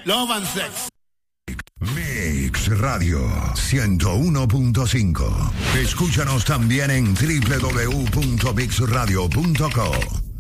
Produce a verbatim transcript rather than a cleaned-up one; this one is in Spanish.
Love and Sex. Mix Radio ciento uno punto cinco. Escúchanos también en doble u doble u doble u punto mix radio punto co.